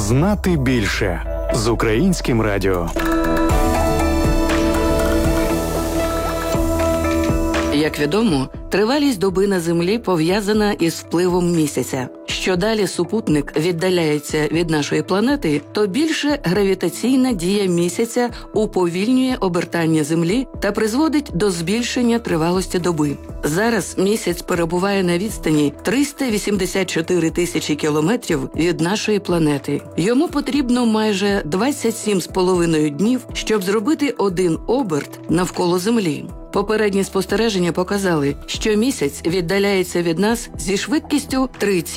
Знати більше з Українським радіо. Як відомо, тривалість доби на Землі пов'язана із впливом місяця. Що далі супутник віддаляється від нашої планети, то більше гравітаційна дія місяця уповільнює обертання Землі та призводить до збільшення тривалості доби. Зараз місяць перебуває на відстані 384 тисячі кілометрів від нашої планети. Йому потрібно майже 27,5 днів, щоб зробити один оберт навколо Землі. Попередні спостереження показали, що місяць віддаляється від нас зі швидкістю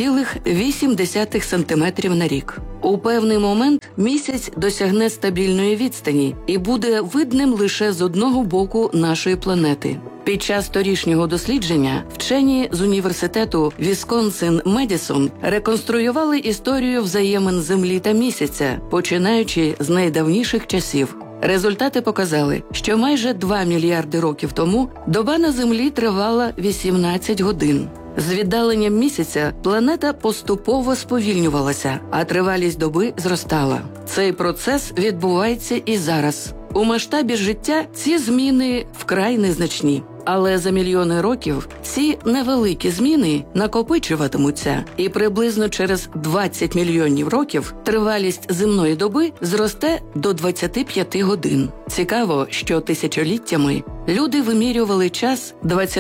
3,8 см на рік. У певний момент місяць досягне стабільної відстані і буде видним лише з одного боку нашої планети. Під час торішнього дослідження вчені з університету Вісконсин-Медісон реконструювали історію взаємин Землі та місяця, починаючи з найдавніших часів. Результати показали, що майже 2 мільярди років тому доба на Землі тривала 18 годин. З віддаленням місяця планета поступово сповільнювалася, а тривалість доби зростала. Цей процес відбувається і зараз. У масштабі життя ці зміни вкрай незначні. Але за мільйони років ці невеликі зміни накопичуватимуться, і приблизно через 20 мільйонів років тривалість земної доби зросте до 25 годин. Цікаво, що тисячоліттями люди вимірювали час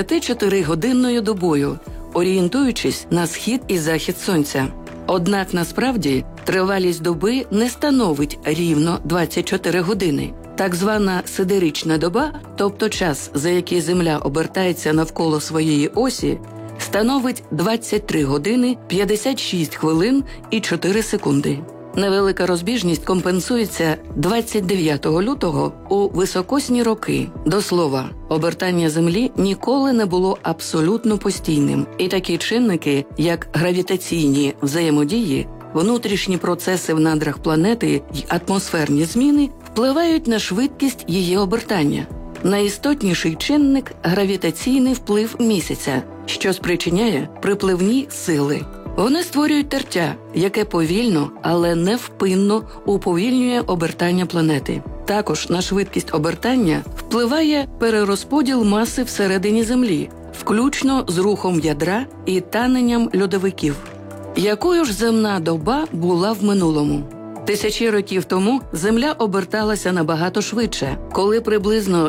24-годинною добою, орієнтуючись на схід і захід сонця. Однак насправді тривалість доби не становить рівно 24 години. Так звана сидерична доба, тобто час, за який Земля обертається навколо своєї осі, становить 23 години, 56 хвилин і 4 секунди. Невелика розбіжність компенсується 29 лютого у високосні роки. До слова, обертання Землі ніколи не було абсолютно постійним. І такі чинники, як гравітаційні взаємодії, внутрішні процеси в надрах планети й атмосферні зміни впливають на швидкість її обертання. Найістотніший чинник – гравітаційний вплив місяця, що спричиняє припливні сили. Вони створюють тертя, яке повільно, але невпинно уповільнює обертання планети. Також на швидкість обертання впливає перерозподіл маси всередині Землі, включно з рухом ядра і таненням льодовиків. Якою ж земна доба була в минулому? Тисячі років тому Земля оберталася набагато швидше. Коли приблизно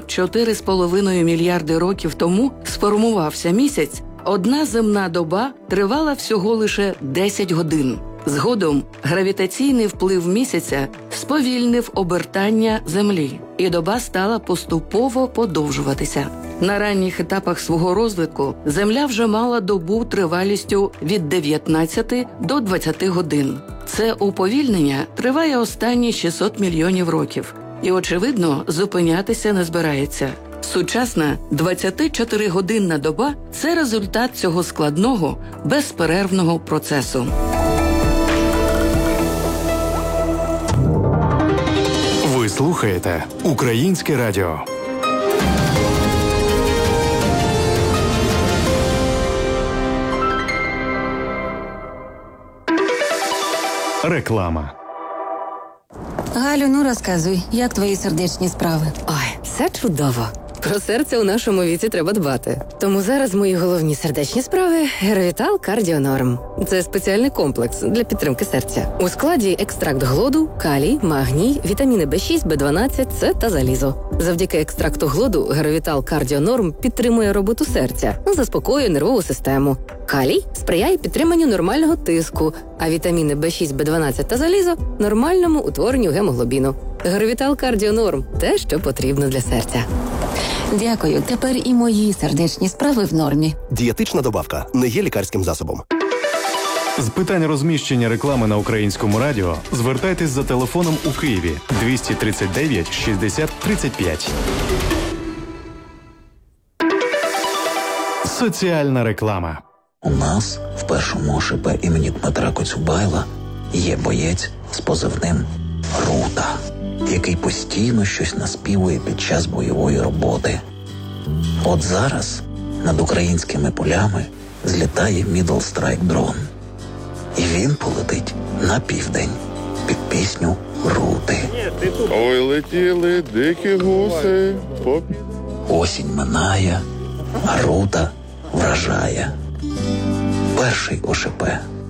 4,5 мільярди років тому сформувався місяць, одна земна доба тривала всього лише 10 годин. Згодом гравітаційний вплив місяця сповільнив обертання Землі, і доба стала поступово подовжуватися. На ранніх етапах свого розвитку Земля вже мала добу тривалістю від 19 до 20 годин. Це уповільнення триває останні 600 мільйонів років і, очевидно, зупинятися не збирається. Сучасна 24-годинна доба – це результат цього складного, безперервного процесу. Ви слухаєте Українське радіо. Реклама. Галю, ну розказуй, як твої сердечні справи? Ой, все чудово. Про серце у нашому віці треба дбати. Тому зараз мої головні сердечні справи – Гравітал Кардіонорм. Це спеціальний комплекс для підтримки серця. У складі екстракт глоду, калій, магній, вітаміни В6, В12, С та залізо. Завдяки екстракту глоду Гравітал Кардіонорм підтримує роботу серця, заспокоює нервову систему. Калій сприяє підтриманню нормального тиску, а вітаміни В6, В12 та залізо – нормальному утворенню гемоглобіну. Гравітал Кардіонорм – те, що потрібно для серця. Дякую, тепер і мої сердечні справи в нормі. Дієтична добавка не є лікарським засобом. З питань розміщення реклами на Українському радіо звертайтесь за телефоном у Києві 239 60 35. Соціальна реклама. У нас в першому ОШП імені Дмитра Коцюбайла є боєць з позивним «Рута», який постійно щось наспівує під час бойової роботи. От зараз над українськими полями злітає Middle Strike дрон. І він полетить на південь. під пісню Рути. Ой, летіли дикі гуси. Осінь минає, а Рута вражає. Перший ОШП.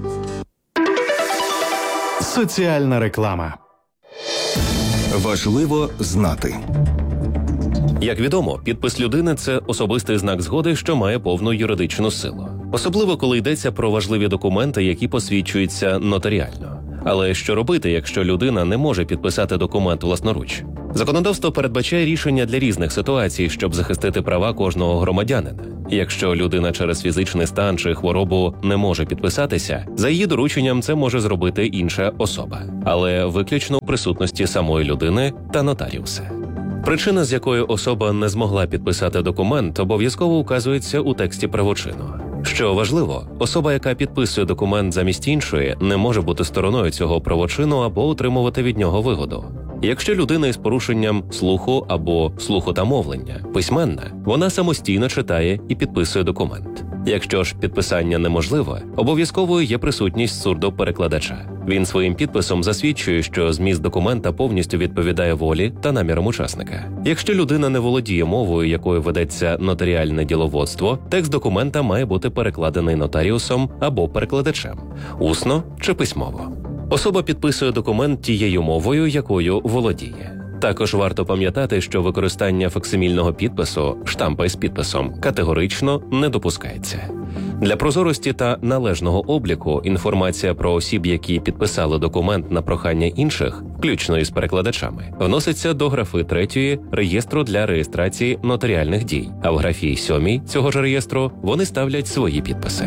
Соціальна реклама. Важливо знати. Як відомо, підпис людини – це особистий знак згоди, що має повну юридичну силу. Особливо, коли йдеться про важливі документи, які посвідчуються нотаріально. Але що робити, якщо людина не може підписати документ власноруч? Законодавство передбачає рішення для різних ситуацій, щоб захистити права кожного громадянина. Якщо людина через фізичний стан чи хворобу не може підписатися, за її дорученням це може зробити інша особа. Але виключно у присутності самої людини та нотаріуса. Причина, з якої особа не змогла підписати документ, обов'язково указується у тексті правочину. Що важливо, особа, яка підписує документ замість іншої, не може бути стороною цього правочину або отримувати від нього вигоду. Якщо людина із порушенням слуху або слуху та мовлення письменна, вона самостійно читає і підписує документ. Якщо ж підписання неможливе, обов'язковою є присутність сурдоперекладача. Він своїм підписом засвідчує, що зміст документа повністю відповідає волі та намірам учасника. Якщо людина не володіє мовою, якою ведеться нотаріальне діловодство, текст документа має бути перекладений нотаріусом або перекладачем, усно чи письмово. Особа підписує документ тією мовою, якою володіє. Також варто пам'ятати, що використання факсимільного підпису, штампа із підписом, категорично не допускається. Для прозорості та належного обліку інформація про осіб, які підписали документ на прохання інших, включно із перекладачами, вноситься до графи 3 реєстру для реєстрації нотаріальних дій, а в графі 7 цього ж реєстру вони ставлять свої підписи.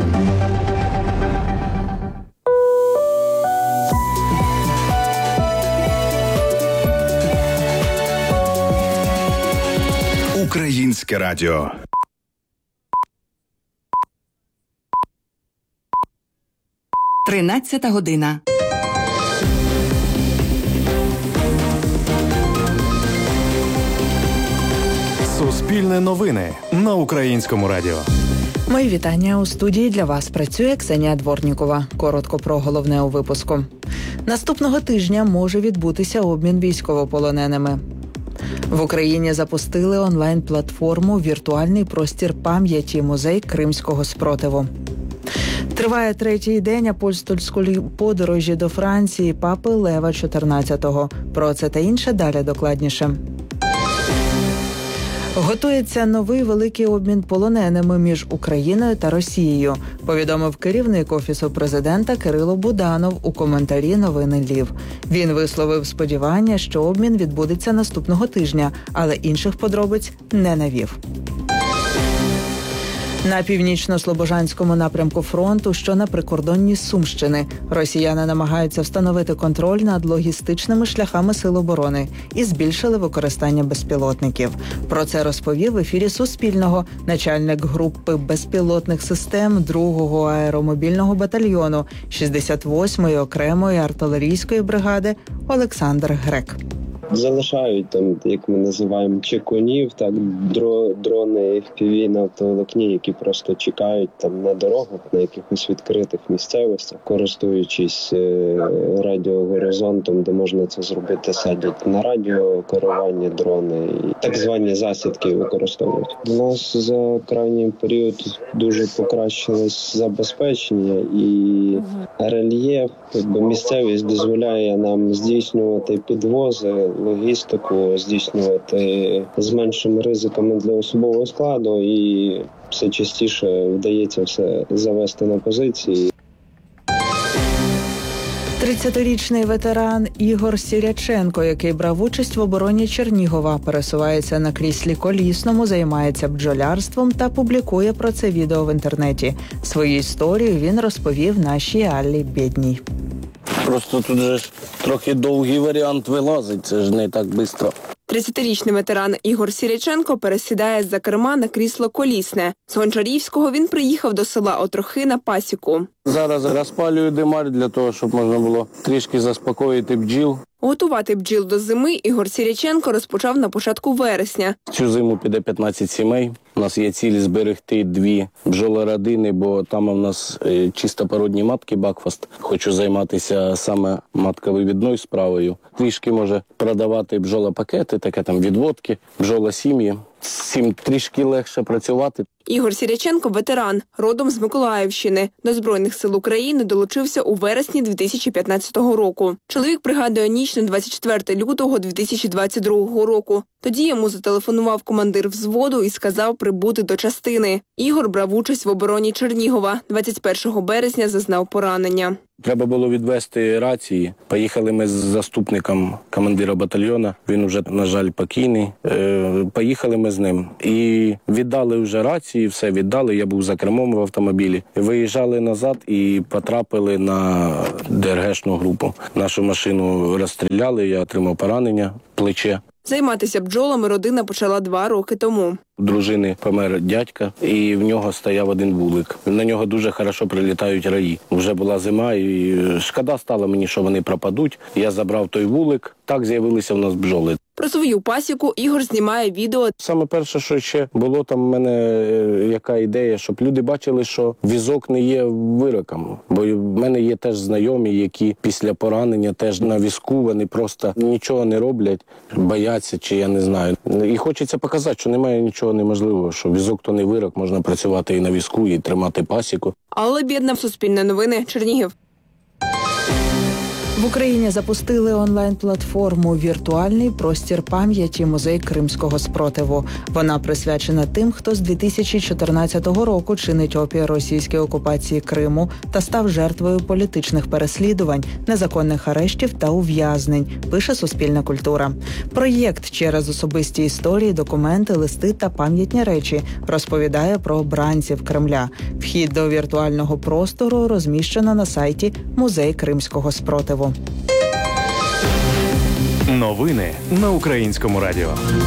Українське радіо. Тринадцята година. Суспільне новини на Українському радіо. Мої вітання. У студії для вас працює Ксенія Дворнікова. Коротко про головне у випуску. Наступного тижня може відбутися обмін військовополоненими. В Україні запустили онлайн-платформу «Віртуальний простір пам'яті. Музей Кримського спротиву». Триває 3-й день апостольської подорожі до Франції папи Лева XIV. Про це та інше далі докладніше. Готується новий великий обмін полоненими між Україною та Росією, повідомив керівник Офісу президента Кирило Буданов у коментарі «Новини Львів». Він висловив сподівання, що обмін відбудеться наступного тижня, але інших подробиць не навів. На північно-слобожанському напрямку фронту, що на прикордонні Сумщини, росіяни намагаються встановити контроль над логістичними шляхами Сил оборони і збільшили використання безпілотників. Про це розповів в ефірі Суспільного начальник групи безпілотних систем 2-го аеромобільного батальйону 68-ї окремої артилерійської бригади Олександр Грек. Залишають там, як ми називаємо, чекунів, так, дрони FPV на оптоволокні, які просто чекають там на дорогах, на якихось відкритих місцевостях, користуючись радіогоризонтом, де можна це зробити, садять на радіокерування дрони і так звані засідки використовують. У нас за крайній період дуже покращилось забезпечення і рельєф, якби місцевість дозволяє нам здійснювати підвози, логістику здійснювати з меншими ризиками для особового складу, і все частіше вдається все завести на позиції. 30-річний ветеран Ігор Сіряченко, який брав участь в обороні Чернігова, пересувається на кріслі колісному, займається бджолярством та публікує про це відео в інтернеті. Свою історію він розповів нашій Аллі Бєдній. Просто тут же ж трохи довгий варіант вилазить, це ж не так швидко. 30-річний ветеран Ігор Сіряченко пересідає з-за керма на крісло колісне. З Гончарівського він приїхав до села Отрохи на пасіку. Зараз розпалюю димар для того, щоб можна було трішки заспокоїти бджіл. Готувати бджіл до зими Ігор Сіряченко розпочав на початку вересня. Цю зиму піде 15 сімей. У нас є ціль зберегти 2 бджолородини, бо там у нас чистопородні матки Бакфаст. Хочу займатися саме матковивідною справою. Трішки може продавати бджолопакети, таке там відводки, бджолосім'ї. З цим трішки легше працювати. Ігор Сіряченко – ветеран, родом з Миколаївщини. До Збройних сил України долучився у вересні 2015 року. Чоловік пригадує ніч на 24 лютого 2022 року. Тоді йому зателефонував командир взводу і сказав прибути до частини. Ігор брав участь в обороні Чернігова. 21 березня зазнав поранення. Треба було відвести рації. Поїхали ми з заступником командира батальйону. Він вже, на жаль, покійний. Поїхали ми з ним. І віддали вже рації, все віддали. Я був за кермом в автомобілі. Виїжджали назад і потрапили на ДРГшну групу. Нашу машину розстріляли, я отримав поранення, плече. Займатися бджолами родина почала 2 роки тому. У дружини помер дядька, і в нього стояв один вулик. На нього дуже хорошо прилітають раї. Вже була зима, і шкода стало мені, що вони пропадуть. Я забрав той вулик, так з'явилися в нас бджоли. Про свою пасіку Ігор знімає відео. Саме перше, що ще було там в мене яка ідея, щоб люди бачили, що візок не є вироком. Бо в мене є теж знайомі, які після поранення теж на візку, вони просто нічого не роблять, бояться, чи я не знаю. І хочеться показати, що немає нічого неможливого, що візок то не вирок, можна працювати і на візку, і тримати пасіку. Алла Бєдна, Суспільне новини, Чернігів. В Україні запустили онлайн-платформу «Віртуальний простір пам'яті. Музей кримського спротиву». Вона присвячена тим, хто з 2014 року чинить опір російській окупації Криму та став жертвою політичних переслідувань, незаконних арештів та ув'язнень, пише Суспільна культура. Проєкт через особисті історії, документи, листи та пам'ятні речі розповідає про обранців Кремля. Вхід до віртуального простору розміщено на сайті «Музей кримського спротиву». Новини на Українському радіо.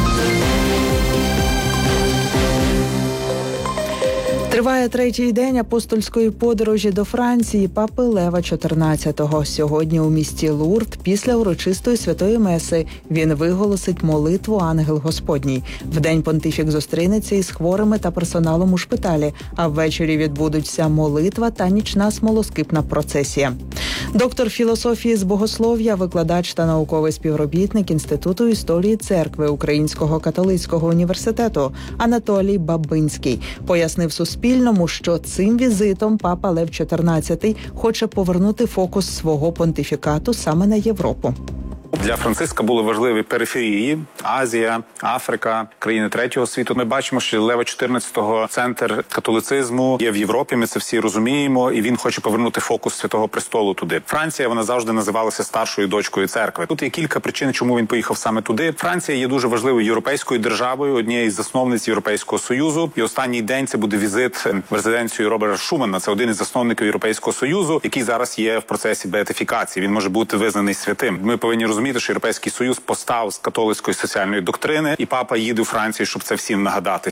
Триває 3-й день апостольської подорожі до Франції папи Лева XIV. Сьогодні у місті Лурд після урочистої святої меси він виголосить молитву «Ангел Господній». Вдень понтифік зустрінеться із хворими та персоналом у шпиталі, а ввечері відбудуться молитва та нічна смолоскипна процесія. Доктор філософії з богослов'я, викладач та науковий співробітник Інституту історії церкви Українського католицького університету Анатолій Бабинський пояснив Суспільному, що цим візитом папа Лев XIV хоче повернути фокус свого понтифікату саме на Європу. Для Франциска були важливі периферії – Азія, Африка, країни третього світу. Ми бачимо, що Лева XIV – центр католицизму є в Європі, ми це всі розуміємо, і він хоче повернути фокус Святого Престолу туди. Франція, вона завжди називалася старшою дочкою церкви. Тут є кілька причин, чому він поїхав саме туди. Франція є дуже важливою європейською державою, однією з засновниць Європейського Союзу. І останній день це буде візит в резиденцію Роберта Шумана. Це один із засновників Європейського Союзу, який зараз є в процесі беатифікації. Він може бути визнаний святим. Ми повинні розуміти, що Європейський Союз постав з католицької соціальної доктрини, і папа їде у Францію, щоб це всім нагадати.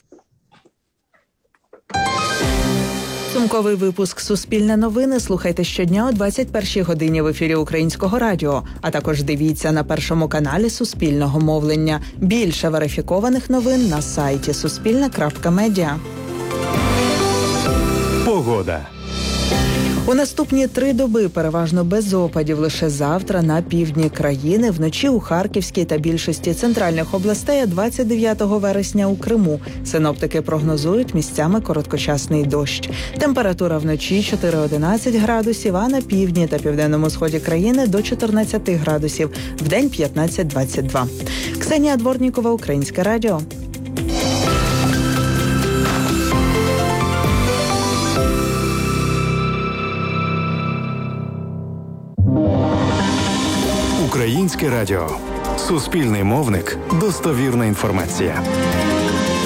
Сумковий випуск «Суспільне новини» слухайте щодня о 21-й годині в ефірі Українського радіо, а також дивіться на Першому каналі Суспільного мовлення. Більше верифікованих новин на сайті suspilne.media. Погода. У наступні 3 доби переважно без опадів. Лише завтра на півдні країни, вночі у Харківській та більшості центральних областей, а 29 вересня у Криму. Синоптики прогнозують місцями короткочасний дощ. Температура вночі 4-11 градусів, а на півдні та південному сході країни до 14 градусів. Вдень 15-22. Ксенія Дворнікова, Українське радіо. Українське радіо. Суспільний мовник. Достовірна інформація.